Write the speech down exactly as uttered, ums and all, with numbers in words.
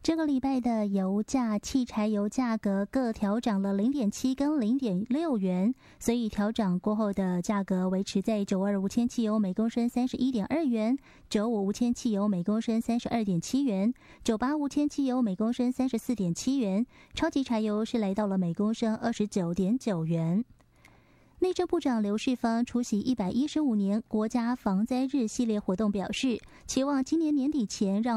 这个礼拜的油价、汽柴油价格各调涨了零点七跟零点六元，所以调涨过后的价格维持在九二无铅汽油每公升三十一点二元，九五无铅汽油每公升三十二点七元，九八无铅汽油每公升三十四点七元，超级柴油是来到了每公升二十九点九元。内政部长刘世芳出席一百一十五年国家防灾日系列活动表示，期望今年年底前让